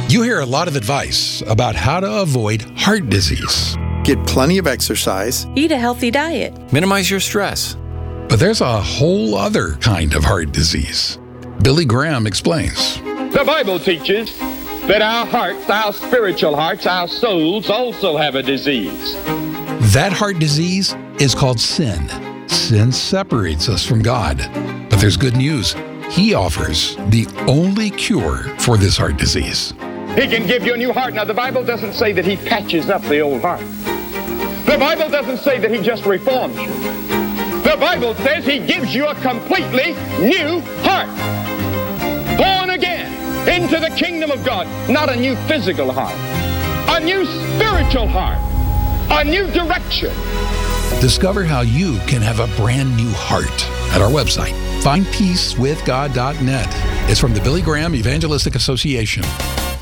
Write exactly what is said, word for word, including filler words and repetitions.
You hear a lot of advice about how to avoid heart disease. Get plenty of exercise. Eat a healthy diet. Minimize your stress. But there's a whole other kind of heart disease. Billy Graham explains. The Bible teaches that our hearts, our spiritual hearts, our souls also have a disease. That heart disease is called sin. Sin separates us from God. But there's good news. He offers the only cure for this heart disease. He can give you a new heart. Now, the Bible doesn't say that he patches up the old heart. The Bible doesn't say that he just reforms you. The Bible says he gives you a completely new heart. Born again into the kingdom of God. Not a new physical heart. A new spiritual heart. A new direction. Discover how you can have a brand new heart at our website, find peace with god dot net. It's from the Billy Graham Evangelistic Association.